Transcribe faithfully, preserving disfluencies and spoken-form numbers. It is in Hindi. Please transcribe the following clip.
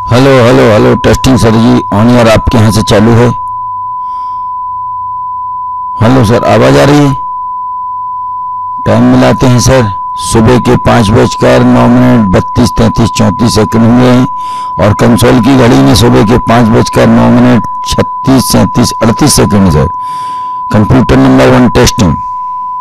Hello hello hello testing sir ji, on year आपके यहाँ से चालू है। हेलो सर, आवाज़ आ रही है? टाइम मिलाते हैं सर। सुबह के पाँच बजकर नौ मिनट बत्तीस तैंतीस चौंतीस सेकंड हुए हैं और कंसोल की घड़ी में सुबह के पाँच बजकर नौ मिनट छत्तीस सैंतीस अड़तीस सेकंड है sir. Computer number one testing.